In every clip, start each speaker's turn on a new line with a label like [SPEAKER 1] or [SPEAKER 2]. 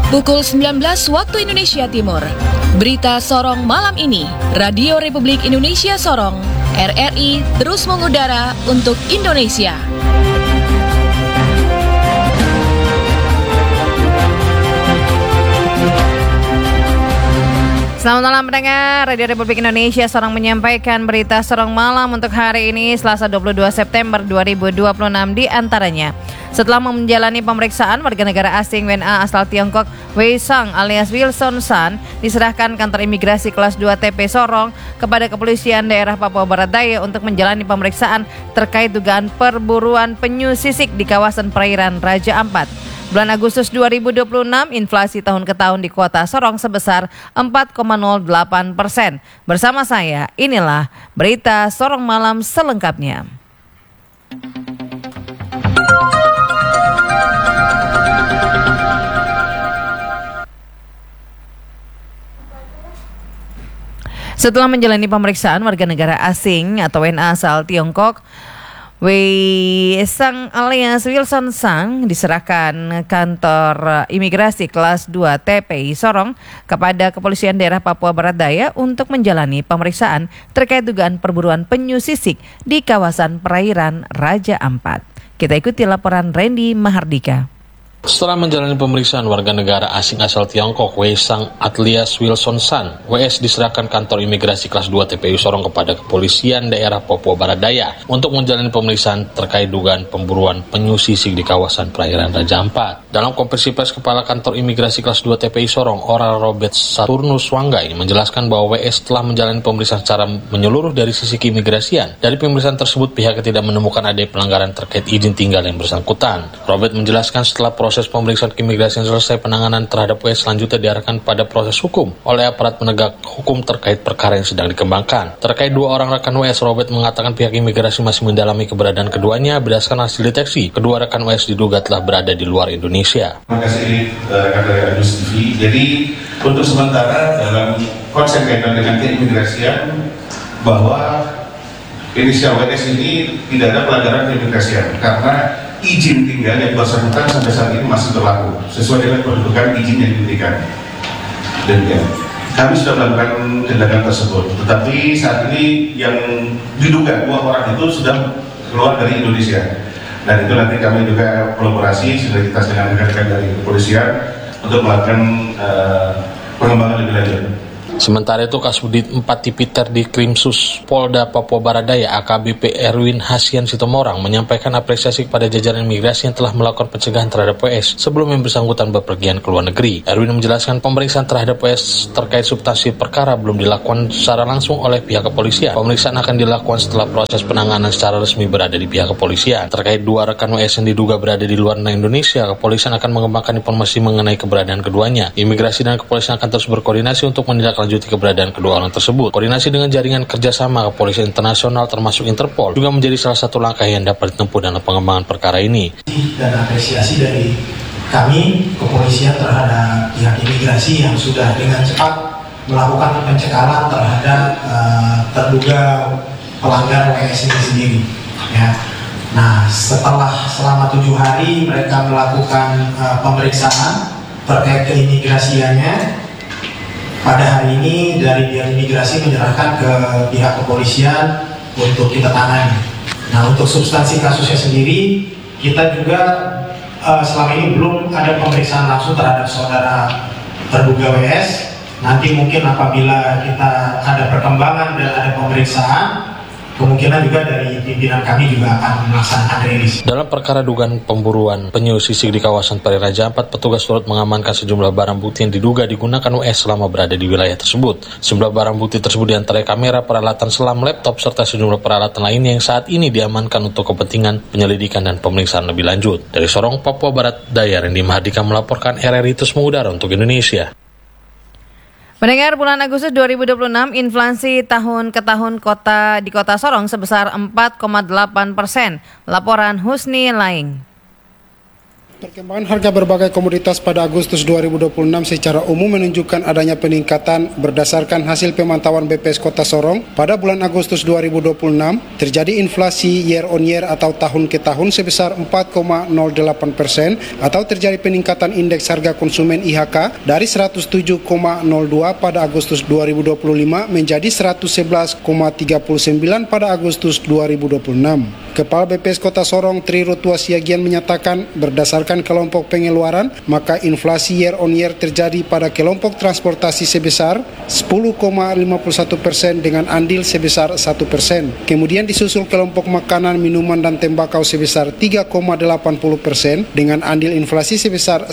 [SPEAKER 1] Pukul 19 waktu Indonesia Timur. Berita Sorong malam ini. Radio Republik Indonesia Sorong, RRI terus mengudara untuk Indonesia.
[SPEAKER 2] Selamat malam pendengar, Radio Republik Indonesia Sorong menyampaikan berita Sorong malam untuk hari ini Selasa 22 September 2026 di antaranya. Setelah menjalani pemeriksaan, warga negara asing WNA asal Tiongkok Wei Sang alias Wilson San diserahkan kantor imigrasi kelas 2 TP Sorong kepada kepolisian daerah Papua Barat Daya untuk menjalani pemeriksaan terkait dugaan perburuan penyu sisik di kawasan perairan Raja Ampat. Bulan Agustus 2026, inflasi tahun ke tahun di kota Sorong sebesar 4,08%. Bersama saya, inilah berita Sorong Malam selengkapnya. Setelah menjalani pemeriksaan, warga negara asing atau WNA asal Tiongkok Wei Sang alias Wilson Sang diserahkan kantor imigrasi kelas 2 TPI Sorong kepada kepolisian daerah Papua Barat Daya untuk menjalani pemeriksaan terkait dugaan perburuan penyu sisik di kawasan perairan Raja Ampat. Kita ikuti laporan Randy Mahardika.
[SPEAKER 3] Setelah menjalani pemeriksaan, warga negara asing asal Tiongkok Wei Sang alias Wilson San WS diserahkan kantor imigrasi kelas 2 TPI Sorong kepada kepolisian daerah Papua Barat Daya untuk menjalani pemeriksaan terkait dugaan pemburuan penyu sisik di kawasan perairan Raja Ampat. Dalam konferensi pers, Kepala Kantor Imigrasi kelas 2 TPI Sorong Oral Robert Saturnus Wanggai menjelaskan bahwa WS telah menjalani pemeriksaan secara menyeluruh dari sisi keimigrasian. Dari pemeriksaan tersebut, pihaknya tidak menemukan adanya pelanggaran terkait izin tinggal yang bersangkutan. Robert menjelaskan setelah proses pemeriksaan keimigrasian selesai, penanganan terhadap WS selanjutnya diarahkan pada proses hukum oleh aparat penegak hukum terkait perkara yang sedang dikembangkan. Terkait dua orang rekan WS, Robert mengatakan pihak imigrasi masih mendalami keberadaan keduanya berdasarkan hasil deteksi. Kedua rekan WS diduga telah berada di luar Indonesia.
[SPEAKER 4] Terima kasih rekan dari Adus TV. Jadi untuk sementara dalam konsep kaitan dengan keimigrasian bahwa inisial WS ini tidak ada pelanggaran keimigrasian karena izin tinggal yang bersangkutan sampai saat ini masih berlaku sesuai dengan kedudukan izin yang diberikan. Dan ya, kami sudah melakukan tindakan tersebut. Tetapi saat ini yang diduga dua orang itu sudah keluar dari Indonesia. Dan itu nanti kami juga kolaborasi sinergitas dengan rekan-rekan dari kepolisian untuk melakukan pengembangan lebih lanjut.
[SPEAKER 3] Sementara itu, Kasubdit 4 Tipiter di Krimsus Polda Papua Barat Daya AKBP Erwin Hasian Sitomorang menyampaikan apresiasi kepada jajaran imigrasi yang telah melakukan pencegahan terhadap WS sebelum yang bersangkutan bepergian ke luar negeri. Erwin menjelaskan pemeriksaan terhadap WS terkait substansi perkara belum dilakukan secara langsung oleh pihak kepolisian. Pemeriksaan akan dilakukan setelah proses penanganan secara resmi berada di pihak kepolisian. Terkait dua rekan WS yang diduga berada di luar Indonesia, kepolisian akan mengembangkan informasi mengenai keberadaan keduanya. Imigrasi dan kepolisian akan terus berkoordinasi untuk menindaklanjuti keberadaan kedua orang tersebut. Koordinasi dengan jaringan kerjasama kepolisian internasional termasuk Interpol juga menjadi salah satu langkah yang dapat ditempuh dalam pengembangan perkara ini.
[SPEAKER 5] Dan apresiasi dari kami kepolisian terhadap pihak imigrasi yang sudah dengan cepat melakukan pencekalan terhadap terduga pelanggar WS ini sendiri. Ya. Nah, selama 7 hari mereka melakukan pemeriksaan terkait keimigrasiannya. Pada hari ini dari pihak imigrasi menyerahkan ke pihak kepolisian untuk kita tangani. Nah, untuk substansi kasusnya sendiri, kita juga selama ini belum ada pemeriksaan langsung terhadap saudara terduga WS. Nanti mungkin apabila kita ada perkembangan dan ada pemeriksaan, kemungkinan juga dari pimpinan kami juga akan melaksanakan rilis.
[SPEAKER 3] Dalam perkara dugaan pemburuan penyu sisik di kawasan perairan Raja Ampat, petugas turut mengamankan sejumlah barang bukti yang diduga digunakan WS selama berada di wilayah tersebut. Sejumlah barang bukti tersebut diantaranya kamera, peralatan selam, laptop, serta sejumlah peralatan lainnya yang saat ini diamankan untuk kepentingan penyelidikan dan pemeriksaan lebih lanjut. Dari Sorong, Papua Barat Daya, Randy Mahardika melaporkan, RRI terus mengudara untuk Indonesia.
[SPEAKER 2] Mendengar bulan Agustus 2026, inflasi tahun ke tahun di kota Sorong sebesar 4,8%. Laporan Husni Laing.
[SPEAKER 6] Perkembangan harga berbagai komoditas pada Agustus 2026 secara umum menunjukkan adanya peningkatan berdasarkan hasil pemantauan BPS Kota Sorong. Pada bulan Agustus 2026, terjadi inflasi year on year atau tahun ke tahun sebesar 4,08% atau terjadi peningkatan indeks harga konsumen IHK dari 107,02 pada Agustus 2025 menjadi 111,39 pada Agustus 2026. Kepala BPS Kota Sorong Tri Rutua Siagian menyatakan berdasarkan kelompok pengeluaran, maka inflasi year on year terjadi pada kelompok transportasi sebesar 10,51% dengan andil sebesar 1%. Kemudian disusul kelompok makanan, minuman, dan tembakau sebesar 3,80% dengan andil inflasi sebesar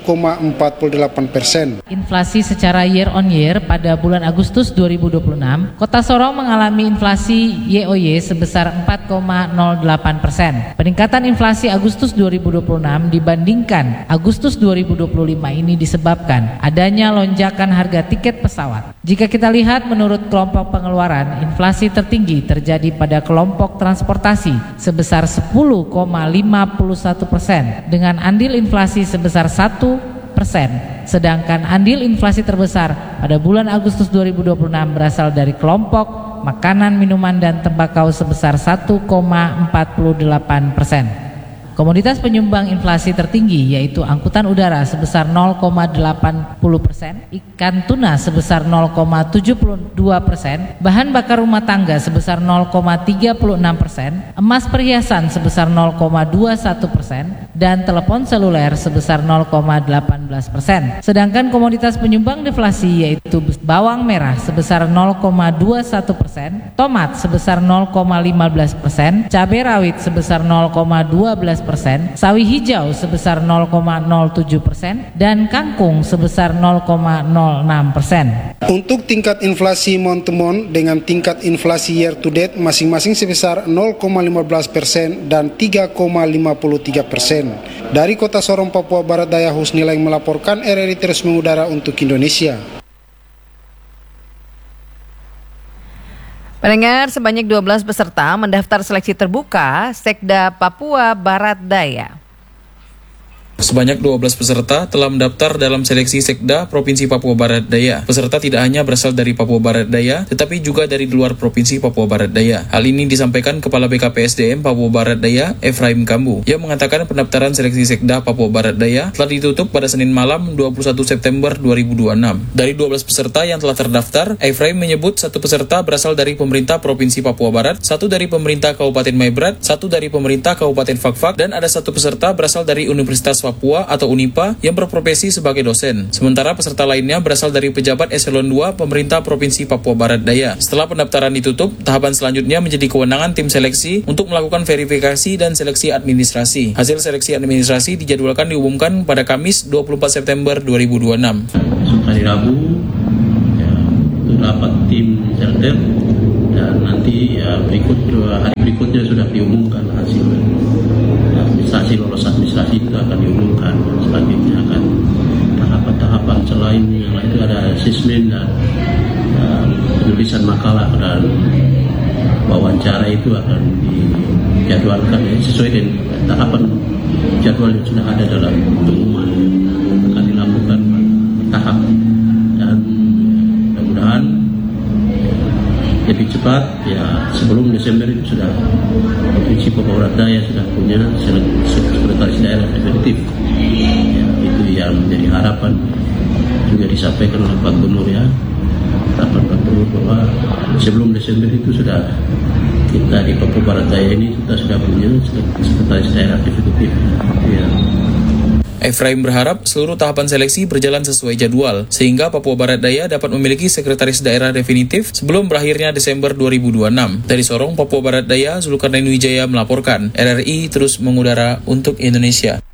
[SPEAKER 6] 1,48%.
[SPEAKER 7] Inflasi secara year on year pada bulan Agustus 2026, Kota Sorong mengalami inflasi YoY sebesar 4,08%. Peningkatan inflasi Agustus 2026 dibandingkan Agustus 2025 ini disebabkan adanya lonjakan harga tiket pesawat. Jika kita lihat menurut kelompok pengeluaran, inflasi tertinggi terjadi pada kelompok transportasi sebesar 10,51% dengan andil inflasi sebesar 1%, sedangkan andil inflasi terbesar pada bulan Agustus 2026 berasal dari kelompok makanan, minuman, dan tembakau sebesar 1,48%. Komoditas penyumbang inflasi tertinggi yaitu angkutan udara sebesar 0,80%, ikan tuna sebesar 0,72%, bahan bakar rumah tangga sebesar 0,36%, emas perhiasan sebesar 0,21%, dan telepon seluler sebesar 0,18%. Sedangkan komoditas penyumbang deflasi yaitu bawang merah sebesar 0,21%, tomat sebesar 0,15%, cabai rawit sebesar 0,12%, sawi hijau sebesar 0,07%, dan kangkung sebesar 0,06%.
[SPEAKER 6] Untuk tingkat inflasi month to month dengan tingkat inflasi year to date masing-masing sebesar 0,15% dan 3,53%. Dari Kota Sorong, Papua Barat Daya, Husnileng melaporkan, RRI terus mengudara untuk Indonesia.
[SPEAKER 2] Pendengar, sebanyak 12 peserta mendaftar seleksi terbuka Sekda Papua Barat Daya.
[SPEAKER 8] Sebanyak 12 peserta telah mendaftar dalam seleksi Sekda Provinsi Papua Barat Daya. Peserta tidak hanya berasal dari Papua Barat Daya, tetapi juga dari luar Provinsi Papua Barat Daya. Hal ini disampaikan Kepala BKPSDM Papua Barat Daya, Efraim Kambu, yang mengatakan pendaftaran seleksi Sekda Papua Barat Daya telah ditutup pada Senin malam 21 September 2026. Dari 12 peserta yang telah terdaftar, Efraim menyebut satu peserta berasal dari pemerintah Provinsi Papua Barat, satu dari pemerintah Kabupaten Maibrat, satu dari pemerintah Kabupaten Fakfak, dan ada satu peserta berasal dari Universitas Papua atau UNIPA yang berprofesi sebagai dosen. Sementara peserta lainnya berasal dari pejabat eselon 2 pemerintah Provinsi Papua Barat Daya. Setelah pendaftaran ditutup, tahapan selanjutnya menjadi kewenangan tim seleksi untuk melakukan verifikasi dan seleksi administrasi. Hasil seleksi administrasi dijadwalkan diumumkan pada Kamis 24 September 2026.
[SPEAKER 9] Besok hari Rabu ya, itu rapat tim Serder, dan nanti ya hari berikutnya sudah diumumkan hasil administrasi, lolos administrasi itu akan diumumkan. Selanjutnya akan tahapan-tahapan selain yang lain itu ada asesmen dan penulisan makalah dan wawancara itu akan dijadwalkan ya, sesuai dengan tahapan jadwal yang sudah ada dalam pengumuman, akan dilakukan bertahap, dan mudah-mudahan lebih cepat ya, sebelum Desember itu sudah Provinsi Papua Barat Daya sudah punya sekretaris daerah definitif ya, itu yang menjadi harapan juga disampaikan oleh Pak Gubernur ya, harapan Pak Gubernur bahwa sebelum Desember itu sudah kita di Papua Barat Daya ini kita sudah punya sekretaris daerah definitif ya.
[SPEAKER 8] Efraim berharap seluruh tahapan seleksi berjalan sesuai jadwal, sehingga Papua Barat Daya dapat memiliki sekretaris daerah definitif sebelum berakhirnya Desember 2026. Dari Sorong, Papua Barat Daya, Zulkarnain Wijaya melaporkan. RRI terus mengudara untuk Indonesia.